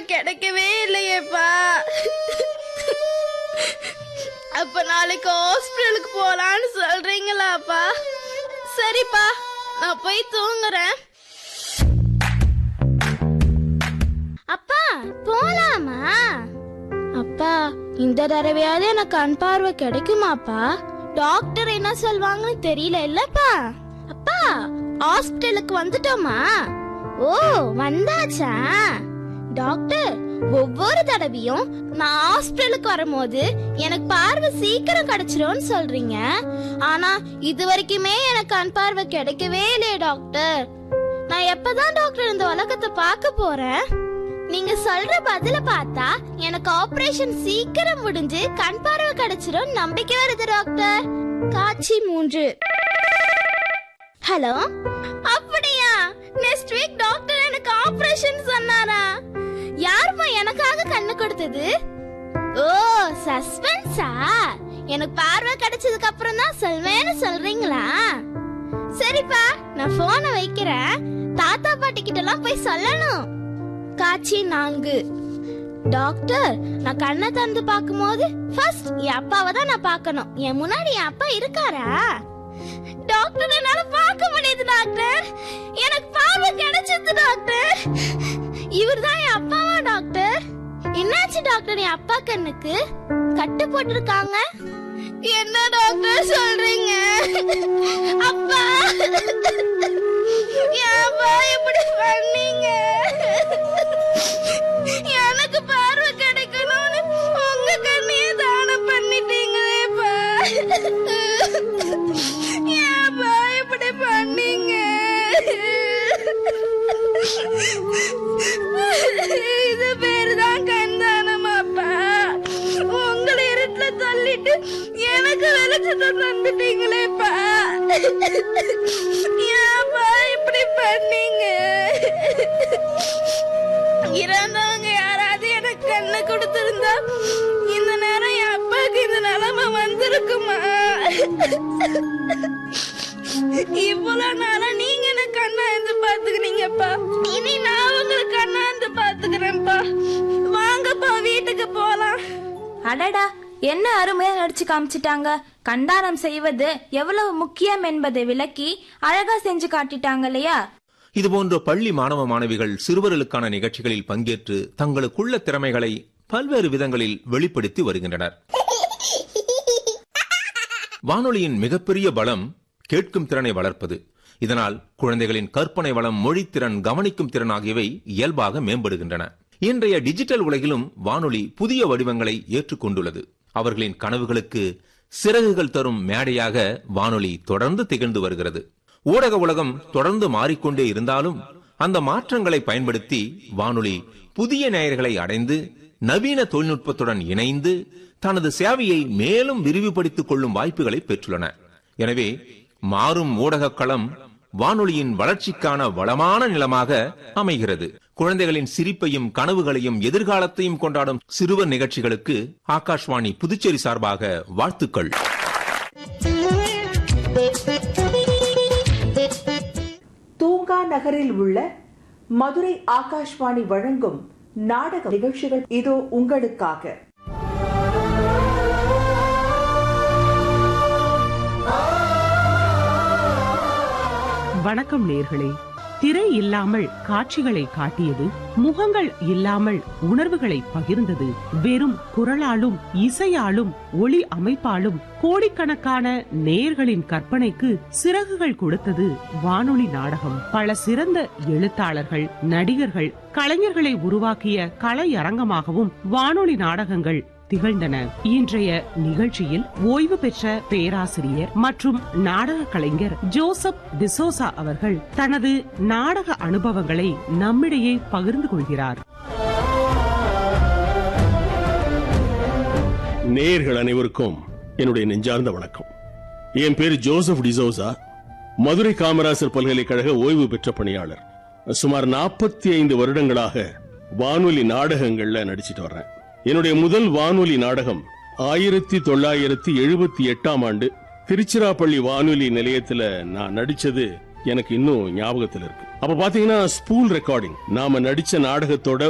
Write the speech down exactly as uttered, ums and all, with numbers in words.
கிடைக்கவே இல்லையேப்பா. அப்ப நாளைக்கு ஹாஸ்பிட்டலுக்கு போலான்னு சொல்றீங்களாப்பா? சரிப்பா, நான் போய் தூங்குறேன். அப்பா போலாமா? அப்பா, இந்த தடவையாவது எனக்கு கண் பார்வை கிடைக்குமாப்பா? டாக்டர் என்ன சொல்வாங்கன்னு தெரியல இல்லப்பா. அப்பா, ஹாஸ்பிட்டலுக்கு வந்துட்டோமா? ஓ, வந்தாச்சா? டாக்டர், ஒவ்வொரு தடவையும் நான் ஹாஸ்பிட்டலுக்கு வரும்போது எனக்கு பார்வை சீக்கிரம் கிடைச்சிரும்னு சொல்றீங்க. ஆனா இது வரைக்குமே எனக்கு கண் பார்வை கிடைக்கவே இல்லையே டாக்டர். நான் எப்பதான் டாக்டர் இந்த உலகத்தை பார்க்க போறேன்? நீங்க சொல்ற பதில பார்த்தா எனக்கு ஆபரேஷன் சீக்கிரம் முடிஞ்சு கண் பார்வை கிடைச்சிரும் நம்பிக்கை வருது டாக்டர். காட்சி மூன்று. ஹலோ, அப்படியா? நெக்ஸ்ட் வீக் டாக்டர் எனக்கு ஆபரேஷன் சொன்னாரா? யாருமா எனக்காக கண்ணு கொடுத்தது? ஓ, சஸ்பென்ஸா? எனக்கு பார்வை கிடைச்சதுக்கு அப்புறம் தான் சொல்வேன்னு சொல்றீங்களா? சரிப்பா, நான் போனை வைக்கிறேன். தாத்தா பாட்டி கிட்ட எல்லாம் போய் சொல்லணும். காட்சி நான்கு. டாக்டர், நான் கண்ணை திறந்து பார்க்கும்போது ஃபர்ஸ்ட் என் அப்பாவை தான் நான் பார்க்கணும். என் முன்னாடி என் அப்பா இருக்காரா? டாக்டர், என்னால பார்க்க முடியுது டாக்டர். எனக்கு பார்வை கிடைச்சது டாக்டர். இவர்தான் என் அப்பாவா டாக்டர்? என்னாச்சு டாக்டர் என் அப்பா கண்ணுக்கு? கட்டு போட்டிருக்காங்க. என்ன டாக்டர் சொல்றீங்க? அப்பா, ஏப்பா இப்படி பண்ணீங்க? எனக்கு பார்வை கிடைக்கணும்னு உங்க கண்ணையே தானம் பண்ணிட்டீங்களேப்பா. ஏப்பா இப்படி பண்ணீங்க? இது பேருதான் கண் தானமாப்பா. உங்களை இருட்டுல தள்ளிட்டு எனக்கு வெளிச்சத்தை தந்துட்டீங்களேப்பா. ஏப்பா இப்படி பண்ணீங்க? இறந்தவங்க யாராவது எனக்கு கண்ணு கொடுத்திருந்தா இந்த நேரம் என் அப்பாக்கு இந்த நிலைமை வந்திருக்குமா? இவ்வளவு நாளா நீங்க எனக்கு கண்ணா இருந்து பாத்துக்கிறீங்கப்பா. இனி நான் உங்களுக்கு கண்ணா இருந்து பாத்துக்கிறேன்ப்பா. வாங்கப்பா, வீட்டுக்கு போலாம். அடடா, என்ன அருமையா நடிச்சு காமிச்சிட்டாங்க. கண்டாரம் செய்வது எவ்வளவு முக்கியம் என்பதை விளக்கி அழகா செஞ்சு காட்டிட்டாங்க இல்லையா? இதுபோன்ற பள்ளி மாணவ மாணவிகள் சிறுவர்களுக்கான நிகழ்ச்சிகளில் பங்கேற்று தங்களுக்குள்ள திறமைகளை பல்வேறு விதங்களில் வெளிப்படுத்தி வருகின்றனர். வானொலியின் மிகப்பெரிய பலம் கேட்கும் திறனை வளர்ப்பது. இதனால் குழந்தைகளின் கற்பனை வளம், மொழித்திறன், கவனிக்கும் திறன் ஆகியவை இயல்பாக மேம்படுகின்றன. இன்றைய டிஜிட்டல் உலகிலும் வானொலி புதிய வடிவங்களை ஏற்றுக்கொண்டுள்ளது. அவர்களின் கனவுகளுக்கு சிறகுகள் தரும் மேடையாக வானொலி தொடர்ந்து திகழ்ந்து வருகிறது. ஊடக உலகம் தொடர்ந்து மாறிக்கொண்டே இருந்தாலும் அந்த மாற்றங்களை பயன்படுத்தி வானொலி புதிய நேயர்களை அடைந்து நவீன தொழில்நுட்பத்துடன் இணைந்து தனது சேவையை மேலும் விரிவுபடுத்திக் கொள்ளும் வாய்ப்புகளை பெற்றுள்ளன. எனவே மாறும் ஊடக களம் வானொலியின் வளர்ச்சிக்கான வளமான நிலமாக அமைகிறது. குழந்தைகளின் சிரிப்பையும் கனவுகளையும் எதிர்காலத்தையும் கொண்டாடும் சிறுவர் நிகழ்ச்சிகளுக்கு ஆகாஷ்வாணி புதுச்சேரி சார்பாக வாழ்த்துக்கள். தூங்கா நகரில் உள்ள மதுரை ஆகாஷ்வாணி வழங்கும் நாடக நிகழ்ச்சிகள் இதோ உங்களுக்காக. வணக்கம் நேர்களே. திரை இல்லாமல் காட்சிகளை காட்டியது, முகங்கள் இல்லாமல் உணர்வுகளை பகிர்ந்தது, வெறும் குரலாலும் இசையாலும் ஒளி அமைப்பாலும் கோடிக்கணக்கான நேயர்களின் கற்பனைக்கு சிறகுகள் கொடுத்தது வானொலி நாடகம். பல சிறந்த எழுத்தாளர்கள், நடிகர்கள், கலைஞர்களை உருவாக்கிய கலையரங்கமாகவும் வானொலி நாடகங்கள் திகழ்ந்தன. இன்றைய நிகழ்ச்சியில் ஓய்வு பெற்ற பேராசிரியர் மற்றும் நாடக கலைஞர் ஜோசப் டிசோசா அவர்கள் தனது நாடக அனுபவங்களை நம்மிடையே பகிர்ந்து கொள்கிறார். நேயர்கள் அனைவருக்கும் என்னுடைய நெஞ்சார்ந்த வணக்கம். என் பேரு ஜோசப் டிசோசா. மதுரை காமராசர் பல்கலைக்கழக ஓய்வு பெற்ற பணியாளர். சுமார் நாற்பத்தி ஐந்து வருடங்களாக வானொலி நாடகங்கள்ல நடிச்சிட்டு வர்றேன். என்னுடைய முதல் வானொலி நாடகம் ஆயிரத்தி தொள்ளாயிரத்தி எழுபத்தி எட்டாம் ஆண்டு திருச்சிராப்பள்ளி வானொலி நிலையத்துல நான் நடிச்சது எனக்கு இன்னும் ஞாபகத்தில் இருக்கு. அப்ப பாத்தீங்கன்னா ஸ்பூல் ரெக்கார்டிங். நாம நடிச்ச நாடகத்தோட